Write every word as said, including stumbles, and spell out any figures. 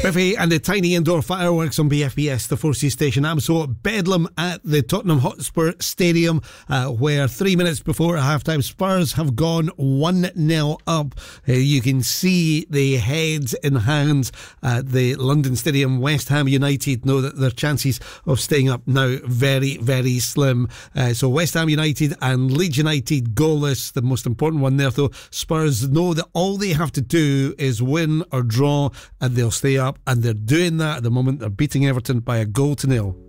Biffy and the tiny indoor fireworks on B F B S, the Forces station. Absolute bedlam at the Tottenham Hotspur Stadium, uh, where three minutes before half-time, Spurs have gone one nil up. Uh, you can see the heads in hands at the London Stadium. West Ham United know that their chances of staying up now very, very slim. Uh, so West Ham United and Leeds United goalless. The most important one there, though. Spurs know that all they have to do is win or draw and they'll stay up, and they're doing that at the moment. They're beating Everton by a goal to nil.